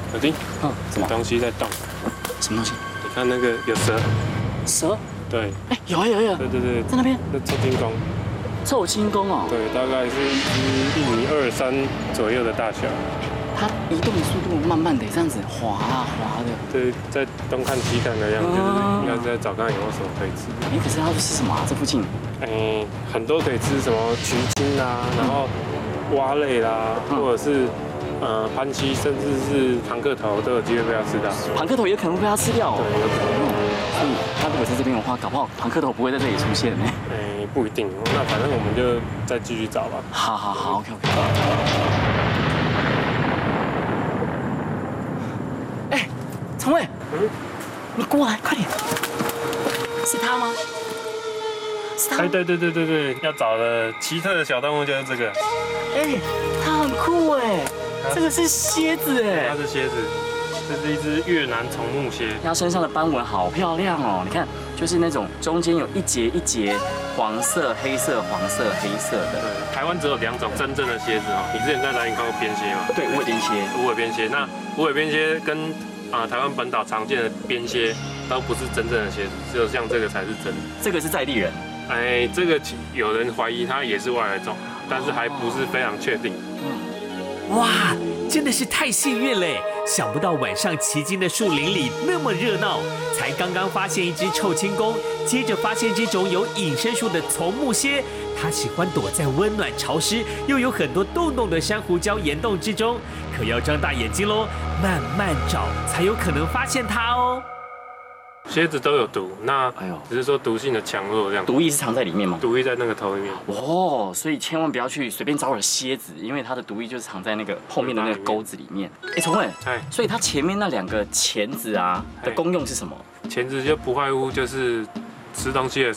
小丁， 什么东西在动？ 什么东西？ 你看那个有蛇。 蛇？ 对。 哎，有啊有有。 对， 在那边。 那臭金公。 臭青公哦。 对，大概是1.23米左右的大小。 它移动的速度慢慢的，这样子滑啊滑的。 对，在东看西看的样子，就是应该是在找看有没有什么可以吃。 哎，可是它都吃什么啊？这附近？ 哎，很多可以吃什么菊精啊，然后蛙类啦，或者是攀蜥，甚至是庞克头都有机会被它吃到。 庞克头也可能会被它吃掉哦。 对，有可能。 所以它如果在这边的话，搞不好庞克头不会在这里出现呢。 哎，不一定。那反正我们就再继续找吧。 好 ，OK。哎，陈伟，你过来，快点。是他吗？是他。 哎，对，要找的奇特的小动物就是这个。 哎，它很酷哎，这个是蝎子哎。 它是蝎子，这是一只越南宠物蝎。 它身上的斑纹好漂亮哦，你看，就是那种中间有一节一节黄色、黑色、黄色、黑色的。 对，台湾只有2种真正的蝎子哦。你之前在哪里看过边蝎吗？ 对，无尾边蝎。 无尾边蝎，那无尾边蝎跟台湾本岛常见的边蝎都不是真正的蝎子，只有像这个才是真的。 这个是在地人。 哎，这个有人怀疑它也是外来种，但是还不是非常确定。 哇，真的是太幸运嘞！想不到晚上旗津的树林里那么热闹，才刚刚发现一只臭青公，接着发现这种有隐身术的丛木蝎，它喜欢躲在温暖潮湿又有很多洞洞的珊瑚礁岩洞之中，可要张大眼睛喽，慢慢找才有可能发现它哦。 蝎子都有毒，那只是说毒性的强弱这样。 毒液是藏在里面吗？ 毒液在那个头里面。 哦，所以千万不要去随便招惹蝎子，因为它的毒液就是藏在那个后面的那个钩子里面。哎，崇伟，所以它前面那2个钳子啊的功用是什么？ 钳子就不外乎就是吃东西的